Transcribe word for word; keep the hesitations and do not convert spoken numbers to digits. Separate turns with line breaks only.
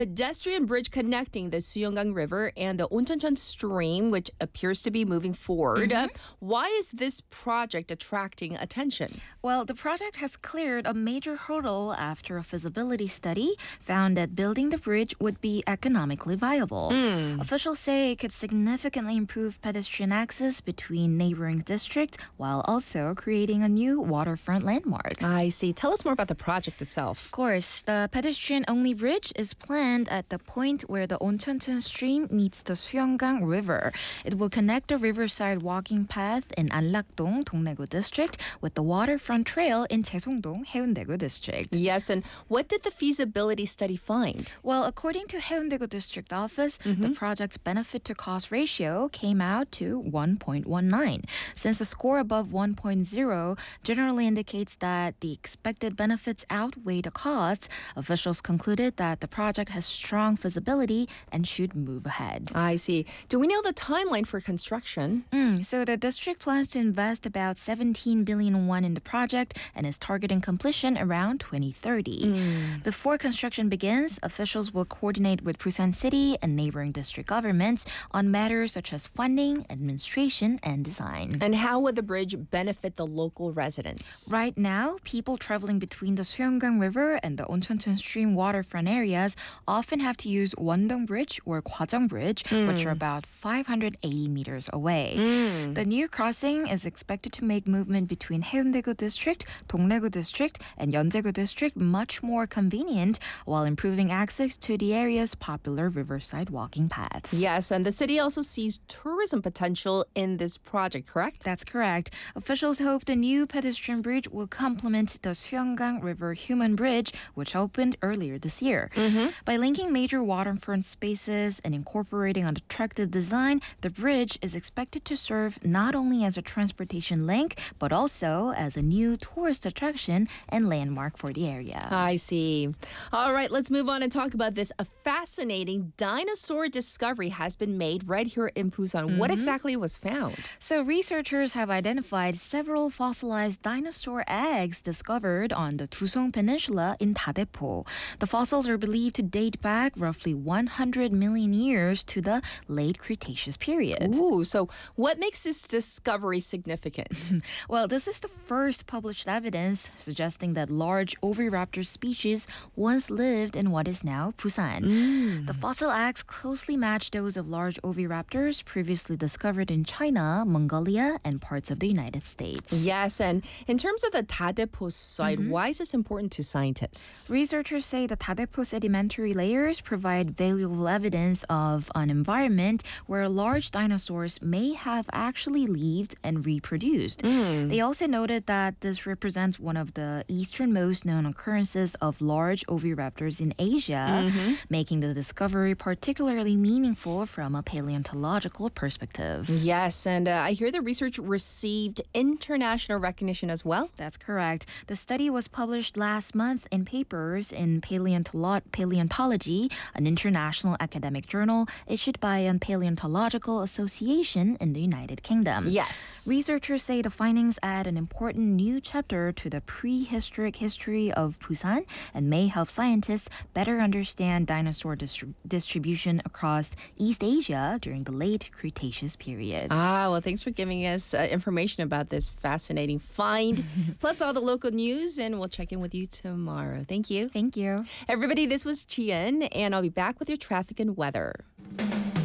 Pedestrian bridge connecting the Suyonggang River and the Oncheoncheon stream, which appears to be moving forward.
Mhm.
Uh, why is this project attracting attention?
Well, the project has cleared a major hurdle after a feasibility study found that building the bridge would be economically viable.
Hmm.
Officials say it could significantly improve pedestrian access between neighboring districts while also creating a new waterfront landmarks.
I see. Tell us more about the project itself.
Of course, the pedestrian-only bridge is planned at the point where the Oncheoncheon stream meets the Suyonggang River. It will connect the riverside walking path in Anlakdong, Dongnaegu District, with the waterfront trail in Taesongdong, Haeundaegu District.
Yes, and what did the feasibility study find?
Well, according to Haeundaegu District Office, the project's benefit to cost ratio came out to one point one nine. Since a score above one point zero generally indicates that the expected benefits outweigh the costs, officials concluded that the project has strong feasibility and should move ahead.
I see. Do we know the timeline for construction?
Mm, so the district plans to invest about seventeen billion won in the project and is targeting completion around twenty thirty. Before construction begins, officials will coordinate with Busan City and neighboring district governments on matters such as funding, administration, and design.
And how would the bridge benefit the local residents?
Right now, people traveling between the Suyonggang River and the Oncheoncheon stream waterfront areas often have to use Wondong Bridge or Gwajong Bridge, which are about five hundred eighty meters away. The new crossing is expected to make movement between Haeundaegu District, Dongnaegu District, and Yeonjaegu District much more convenient while improving access to the area's popular riverside walking paths.
Yes, and the city also sees tourism potential in this project, correct?
That's correct. Officials hope the new pedestrian bridge will complement the Suyonggang River Human Bridge, which opened earlier this year. By linking major waterfront spaces and incorporating an attractive design, the bridge is expected to serve not only as a transportation link, but also as a new tourist attraction and landmark for the area.
I see. All right, let's move on and talk about this. A fascinating dinosaur discovery has been made right here in Busan. What exactly was found?
So researchers have identified several fossilized dinosaur eggs discovered on the Dusong Peninsula in Dadepo. The fossils are believed to date back roughly one hundred million years to the late Cretaceous period.
Ooh, so what makes this discovery significant?
Well, this is the first published evidence suggesting that large oviraptor species once lived in what is now Busan. The fossil eggs closely match those of large oviraptors previously discovered in China, Mongolia, and parts of the United States.
Yes, and in terms of the Dadepo site, why is this important to scientists?
Researchers say the Dadepo sedimentary layers provide valuable evidence of an environment where large dinosaurs may have actually lived and reproduced. They also noted that this represents one of the easternmost known occurrences of large oviraptors in Asia, making the discovery particularly meaningful from a paleontological perspective.
Yes, and uh, I hear the research received international recognition as well.
That's correct. The study was published last month in Papers in Paleontolo- Paleontology, an international academic journal issued by a paleontological association in the United Kingdom.
Yes.
Researchers say the findings add an important new chapter to the prehistoric history of Busan and may help scientists better understand dinosaur distri- distribution across East Asia during the late Cretaceous period.
Ah, well, thanks for giving us uh, information about this fascinating find, plus all the local news, and we'll check in with you tomorrow. Thank you.
Thank you.
Everybody, this was Chien, and I'll be back with your traffic and weather.